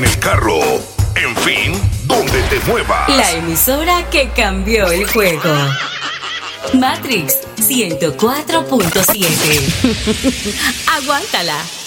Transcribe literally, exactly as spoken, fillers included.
en el carro, en fin, donde te muevas. La emisora que cambió el juego. Matrix ciento cuatro punto siete. Aguántala.